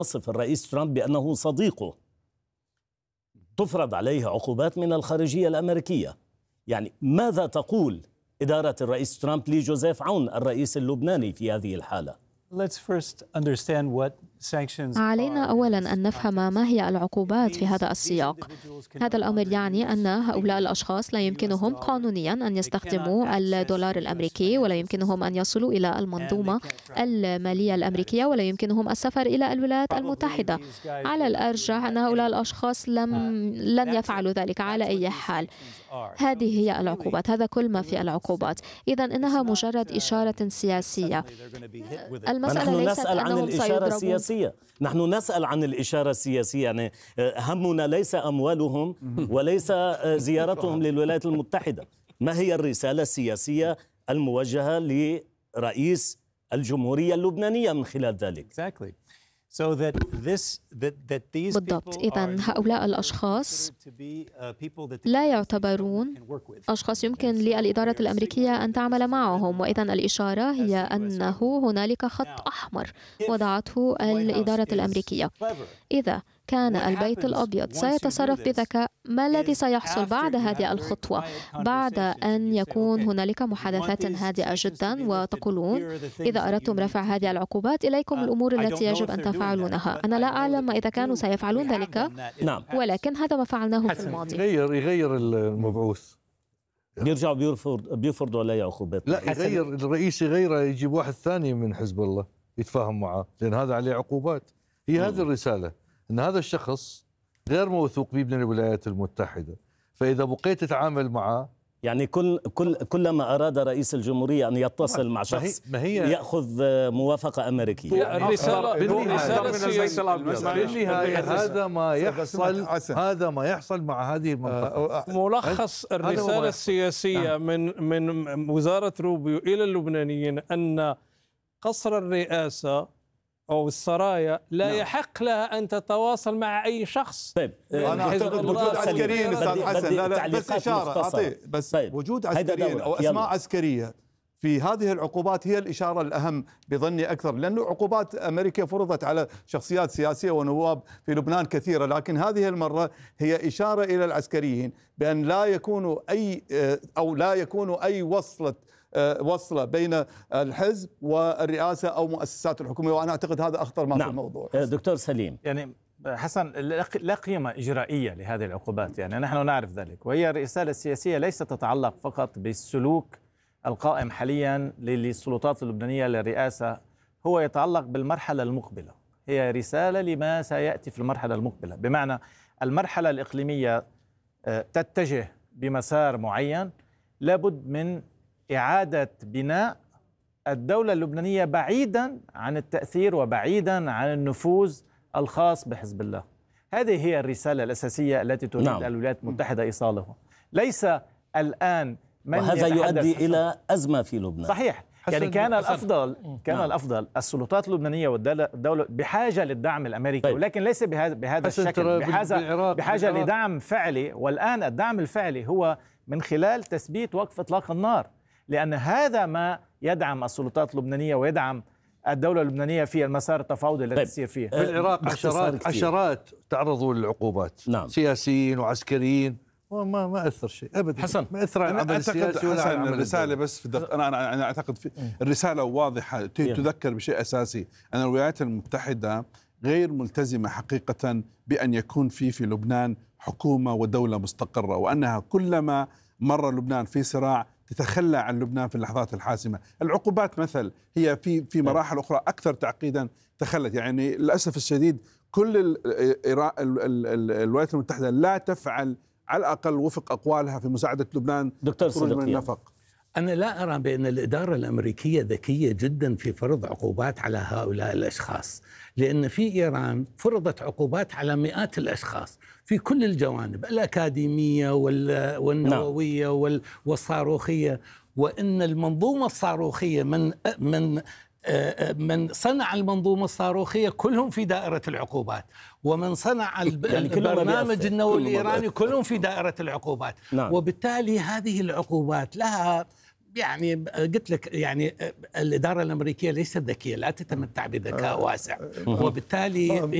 تصف الرئيس ترامب بأنه صديقه تفرض عليه عقوبات من الخارجية الأمريكية. يعني ماذا تقول إدارة الرئيس ترامب لجوزيف عون الرئيس اللبناني في هذه الحالة؟ علينا أولا أن نفهم ما هي العقوبات في هذا السياق. هذا الأمر يعني أن هؤلاء الأشخاص لا يمكنهم قانونيا أن يستخدموا الدولار الأمريكي، ولا يمكنهم أن يصلوا إلى المنظومة المالية الأمريكية، ولا يمكنهم السفر إلى الولايات المتحدة. على الأرجح أن هؤلاء الأشخاص لن يفعلوا ذلك على أي حال. هذه هي العقوبات، هذا كل ما في العقوبات. إذن إنها مجرد إشارة سياسية. المسألة ليست أنهم سيضربون. نحن نسأل عن الإشارة السياسية، يعني همنا ليس أموالهم وليس زيارتهم للولايات المتحدة. ما هي الرسالة السياسية الموجهة لرئيس الجمهورية اللبنانية من خلال ذلك؟ بالضبط. إذن هؤلاء الأشخاص لا يعتبرون أشخاص يمكن للإدارة الأمريكية أن تعمل معهم، وإذن الإشارة هي أنه هنالك خط أحمر وضعته الإدارة الأمريكية. إذا كان البيت الأبيض سيتصرف بذكاء، ما الذي سيحصل بعد هذه الخطوة؟ بعد أن يكون هنالك محادثات هادئة جدا وتقولون إذا أردتم رفع هذه العقوبات إليكم الأمور التي يجب أن تفعلونها. أنا لا أعلم إذا كانوا سيفعلون ذلك، ولكن هذا ما فعلناه في الماضي. يغير المبعوث، يرجعوا بيفرضوا عليه عقوبات. لا، يغير الرئيس، يغيره، يجيب واحد ثاني من حزب الله يتفاهم معه، لأن هذا عليه عقوبات. هي هذه الرسالة، أن هذا الشخص غير موثوق به من الولايات المتحدة، فإذا بقيت تتعامل معه، يعني كلما أراد رئيس الجمهورية أن يتصل مع شخص يأخذ موافقة أمريكية. هذا ما يحصل مع هذه المنطقة. ملخص الرسالة السياسية من وزارة روبيو إلى اللبنانيين أن قصر الرئاسة أو السرايا لا يحق لها أن تتواصل مع أي شخص. طيب أنا أعتقد وجود عسكريين أستاذ حسن، لا بس إشارة أعطيه، بس وجود عسكريين أو أسماء عسكرية في هذه العقوبات هي الإشارة الأهم بظني أكثر، لأنه عقوبات أمريكا فرضت على شخصيات سياسية ونواب في لبنان كثيرة، لكن هذه المرة هي إشارة إلى العسكريين بأن لا يكونوا أي وصلة بين الحزب والرئاسة أو مؤسسات الحكومة، وأنا أعتقد هذا أخطر ما في الموضوع. دكتور سليم، يعني حسن، لا قيمة إجرائية لهذه العقوبات، يعني نحن نعرف ذلك، وهي الرسالة السياسية ليست تتعلق فقط بالسلوك القائم حاليا للسلطات اللبنانية للرئاسة، هو يتعلق بالمرحلة المقبلة. هي رسالة لما سيأتي في المرحلة المقبلة، بمعنى المرحلة الإقليمية تتجه بمسار معين، لابد من إعادة بناء الدولة اللبنانية بعيدا عن التأثير وبعيدا عن النفوذ الخاص بحزب الله. هذه هي الرسالة الأساسية التي تريد الولايات المتحدة إيصالها. ليس الآن من وهذا يؤدي إلى أزمة في لبنان. صحيح، يعني كان الأفضل السلطات اللبنانية والدولة بحاجة للدعم الأمريكي، ولكن ليس بهذا الشكل، بحاجة لدعم فعلي. والآن الدعم الفعلي هو من خلال تثبيت وقف إطلاق النار، لأن هذا ما يدعم السلطات اللبنانية ويدعم الدولة اللبنانية في المسار التفاوضي الذي تسير فيه. في العراق عشرات تعرضوا للعقوبات، سياسيين وعسكريين، ما أثر شيء أبدا. حسن، ما أثر على العمل السياسي ولا على العمل الرسالة. بس أنا أعتقد الرسالة واضحة، تذكر بشيء أساسي، أن الولايات المتحدة غير ملتزمة حقيقة بأن يكون في لبنان حكومة ودولة مستقرة، وأنها كلما مر لبنان في صراع تتخلى عن لبنان في اللحظات الحاسمة. العقوبات مثل هي في مراحل أخرى أكثر تعقيدا تخلت، يعني للأسف الشديد كل الولايات المتحدة لا تفعل على الأقل وفق أقوالها في مساعدة لبنان دكتور من النفق. أنا لا أرى بأن الإدارة الأمريكية ذكية جدا في فرض عقوبات على هؤلاء الأشخاص، لأن في إيران فرضت عقوبات على مئات الأشخاص في كل الجوانب الأكاديمية والنووية والصاروخية، وإن المنظومة الصاروخية من صنع المنظومة الصاروخية كلهم في دائرة العقوبات، ومن صنع البرنامج النووي الإيراني كلهم في دائرة العقوبات. وبالتالي هذه العقوبات لها يعني قلت لك يعني الإدارة الأمريكية ليست ذكية، لا تتمتع بذكاء واسع، وبالتالي